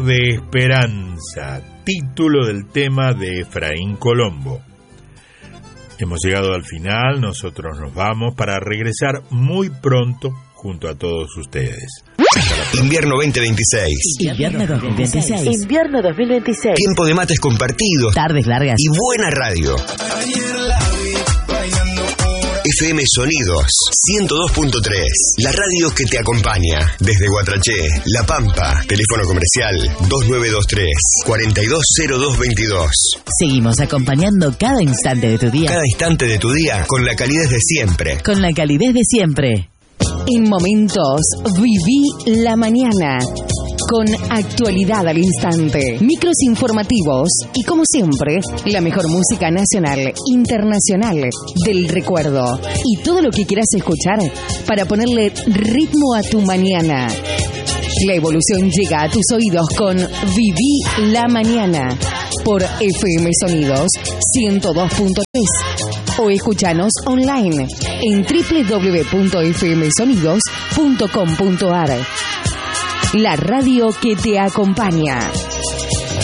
de esperanza, título del tema de Efraín Colombo. Hemos llegado al final, nosotros nos vamos para regresar muy pronto junto a todos ustedes. Invierno 2026. Invierno 2026. Invierno 2026. Tiempo de mates compartidos. Tardes largas. Y buena radio. FM Sonidos 102.3. La radio que te acompaña. Desde Guatraché, La Pampa. Teléfono comercial 2923 420222. Seguimos acompañando cada instante de tu día. Cada instante de tu día con la calidez de siempre. Con la calidez de siempre. En momentos, viví la mañana. Con actualidad al instante, micros informativos y, como siempre, la mejor música nacional, internacional, del recuerdo. Y todo lo que quieras escuchar para ponerle ritmo a tu mañana. La evolución llega a tus oídos con Viví la Mañana por FM Sonidos 102.3 o escúchanos online en www.fmsonidos.com.ar. La radio que te acompaña.